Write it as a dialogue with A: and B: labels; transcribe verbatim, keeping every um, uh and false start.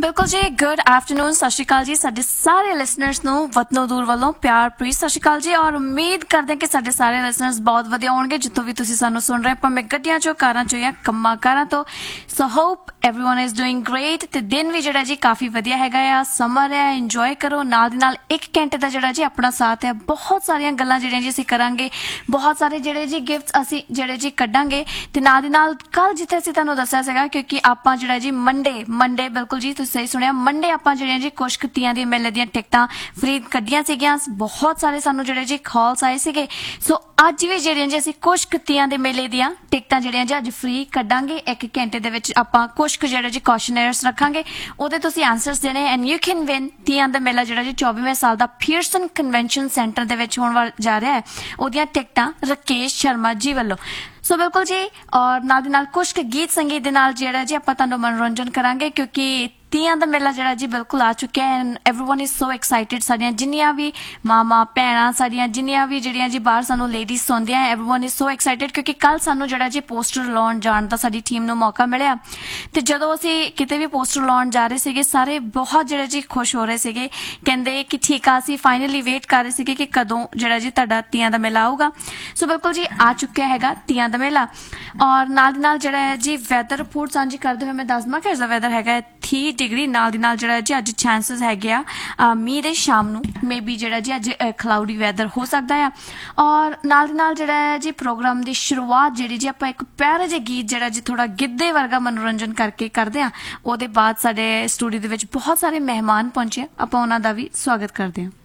A: बिल्कुल जी good afternoon सत श्री अकाल जी साडे सारे लिसनर्स ਨੂੰ ਵਤਨੋਂ ਦੂਰ ਵੱਲੋਂ ਪਿਆਰ ਭਰੀ ਸਤਿ ਸ਼੍ਰੀ ਅਕਾਲ ਜੀ ਔਰ ਉਮੀਦ ਕਰਦੇ ਹਾਂ ਕਿ ਸਾਡੇ ਸਾਰੇ ਲਿਸਨਰਸ ਬਹੁਤ ਵਧੀਆ ਹੋਣਗੇ ਜਿੱਥੋਂ ਵੀ ਤੁਸੀਂ ਸਾਨੂੰ ਸੁਣ ਰਹੇ ਭਾਵੇਂ ਗੱਡੀਆਂ ਚੋਂ ਕਾਰਾਂ ਚੋਂ ਜਾਂ ਕੰਮਾਂ ਕਾਰਾਂ ਤੋਂ ਸੋ hop everyone is doing great ਤੇ ਦਿਨ ਵੀ ਜਿਹੜਾ ਜੀ ਕਾਫੀ ਵਧੀਆ ਹੈਗਾ ਆ ਸਮਰ ਹੈ ਇੰਜੋਏ ਕਰੋ ਨਾਲ ਦੀ ਨਾਲ ਇੱਕ ਘੰਟੇ ਦਾ ਜਿਹੜਾ ਜੀ ਆਪਣਾ ਸਾਥ ਹੈ ਬਹੁਤ ਸਾਰੀਆਂ ਗੱਲਾਂ ਜਿਹੜੀਆਂ ਜੀ ਅਸੀਂ ਕਰਾਂਗੇ ਬਹੁਤ ਸਾਰੇ ਜਿਹੜੇ ਜੀ ਗਿਫਟਸ ਅਸੀਂ ਜਿਹੜੇ ਜੀ ਕੱਢਾਂਗੇ ਤੇ ਨਾਲ ਦੀ ਨਾਲ ਕੱਲ ਜਿੱਥੇ ਅਸੀਂ ਤੁਹਾਨੂੰ ਦੱਸਿਆ ਸੀਗਾ ਕਿਉਂਕਿ ਆਪਾਂ ਜਿਹੜਾ ਜੀ ਮੰਡੇ ਮੰਡੇ ਬਿਲਕੁਲ ਜੀ ਤੁਸੀਂ ਸਹੀ ਸੁਣਿਆ ਮੰਡੇ ਆਪਾਂ ਜਿਹੜੀਆਂ ਜੀ ਕੁਝ ਕੁੱਤੀਆਂ ਦੀ ਮੇਲੇ ਦੀਆਂ ਟਿਕਟਾਂ ਫ੍ਰੀ ਕੱਢੀਆਂ ਸੀਗੀਆਂ ਬਹੁਤ ਸਾਰੇ ਸਾਨੂੰ ਜਿਹੜੇ ਜੀ ਕਾਲਸ ਆਏ ਸੀਗੇ ਸੋ ਅੱਜ ਵੀ ਜਿਹੜੀਆਂ ਜੀ ਅਸੀਂ ਕੁਝ ਕੁੱਤੀਆਂ ਦੇ ਮੇਲੇ ਦੀਆਂ ਟਿਕਟਾਂ ਜਿਹੜੀਆਂ ਜੀ ਅੱਜ ਫ੍ਰੀ ਕੱਢਾਂਗੇ ਇੱਕ ਘੰਟੇ ਦੇ ਵਿੱਚ ਆਪਾਂ ਕੁਝ ਕੁ ਜਿਹੜੇ ਜੀ ਕੁਐਸਚਨਰਸ ਰੱਖਾਂਗੇ ਉਹਦੇ ਤੁਸੀਂ ਆਨਸਰਸ ਦੇਣੇ ਐਂਡ ਯੂ ਕੈਨ ਵਿਨ ਤੀਆਂ ਦਾ ਮੇਲਾ ਜਿਹੜਾ ਜੀ ਚੌਵੀਵੇਂ ਸਾਲ ਦਾ ਪੀਅਰਸਨ ਕਨਵੈਨਸ਼ਨ ਸੈਂਟਰ ਦੇ ਵਿੱਚ ਹੋਣ ਵਾਲਾ ਜਾ ਰਿਹਾ ਹੈ ਉਹਦੀਆਂ ਟਿਕਟਾਂ ਰਕੇਸ਼ ਸ਼ਰਮਾ ਜੀ ਵੱਲੋਂ ਸੋ ਬਿਲਕੁਲ ਜੀ ਔਰ ਨਾਲ ਦੀ ਨਾਲ ਕੁਝ ਕੁ ਗੀਤ ਸੰਗੀਤ ਦੇ ਨਾਲ ਜਿਹੜਾ ਜੀ ਆਪਾਂ ਤੁਹਾਨੂੰ ਮਨੋਰੰਜਨ ਕਰਾਂਗੇ ਕਿਉਂਕਿ ਤੀਆਂ ਦਾ ਮੇਲਾ ਜਿਹੜਾ ਜੀ ਬਿਲਕੁਲ ਆ ਚੁੱਕਿਆ ਹੈ and everyone is so excited ਸਾਡੀਆਂ ਜਿੰਨੀਆਂ ਵੀ ਮਾਮਾ ਭੈਣਾਂ ਸਾਡੀਆਂ ਜਿੰਨੀਆਂ ਵੀ ਜਿਹੜੀਆਂ ਜੀ ਬਾਹਰ ਸਾਨੂੰ ladies ਸੁਣਦੀਆਂ everyone is so excited ਕਿਉਂਕਿ ਕੱਲ ਸਾਨੂੰ ਜਿਹੜਾ ਜੀ ਪੋਸਟਰ ਲਾਉਣ ਜਾਣ ਦਾ ਸਾਡੀ ਟੀਮ ਨੂੰ ਮੌਕਾ ਮਿਲਿਆ ਤੇ ਜਦੋਂ ਅਸੀਂ ਕਿਤੇ ਵੀ ਪੋਸਟਰ ਲਾਉਣ ਜਾ ਰਹੇ ਸੀਗੇ ਸਾਰੇ ਬਹੁਤ ਜਿਹੜੇ ਜੀ ਖੁਸ਼ ਹੋ ਰਹੇ ਸੀਗੇ ਕਹਿੰਦੇ ਕਿ ਠੀਕ ਆ ਅਸੀਂ ਫਾਈਨਲੀ ਵੇਟ ਕਰ ਰਹੇ ਸੀਗੇ ਕਿ ਕਦੋਂ ਜਿਹੜਾ ਜੀ ਤੁਹਾਡਾ ਤੀਆਂ ਦਾ ਮੇਲਾ ਆਊਗਾ ਸੋ ਬਿਲਕੁਲ ਜੀ ਆ ਚੁੱਕਿਆ ਹੈਗਾ ਤੀਆਂ ਦਾ ਮੇਲਾ ਔਰ ਨਾਲ ਦੀ ਨਾਲ ਜਿਹੜਾ ਹੈ ਜੀ ਵੈਦਰ ਰਿਪੋਰਟ ਸਾਂਝੀ ਕਰਦੇ ਹੋਏ ਮੈਂ ਦੱਸ ਦਵਾਂ ਕਿ ਇਸ ਦਾ ਵੈਦਰ ਹੈਗਾ ਤੀਹ ਡਿਗਰੀ ਨਾਲ ਦੀ ਨਾਲ ਜਿਹੜਾ ਜੀ ਅੱਜ ਚਾਂਸਸ ਹੈਗੇ ਆ ਮੀਂਹ ਦੇ ਸ਼ਾਮ ਨੂੰ ਮੇਬੀ ਜਿਹੜਾ ਜੀ ਅੱਜ ਕਲਾਉਡੀ ਵੈਦਰ ਹੋ ਸਕਦਾ ਆ ਔਰ ਨਾਲ ਦੀ ਨਾਲ ਜਿਹੜਾ ਹੈ ਜੀ ਪ੍ਰੋਗਰਾਮ ਦੀ ਸ਼ੁਰੂਆਤ ਜਿਹੜੀ ਜੀ ਆਪਾਂ ਇੱਕ ਪਿਆਰਾ ਜਿਹਾ ਗੀਤ ਜਿਹੜਾ ਜੀ ਥੋੜਾ ਗਿੱਧੇ ਵਰਗਾ ਮਨੋਰੰਜਨ ਕਰਕੇ ਕਰਦੇ ਆ ਉਹਦੇ ਬਾਅਦ ਸਾਡੇ ਸਟੂਡੀਓ ਦੇ ਵਿੱਚ ਬਹੁਤ ਸਾਰੇ ਮਹਿਮਾਨ ਪਹੁੰਚੇ ਆਪਾਂ ਉਹਨਾਂ ਦਾ ਵੀ ਸਵਾਗਤ ਕਰਦੇ ਹਾਂ